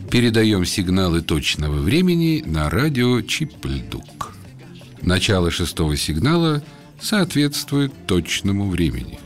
Передаем сигналы точного времени на радио Чип-Льдук. Начало 6-го сигнала соответствует точному времени.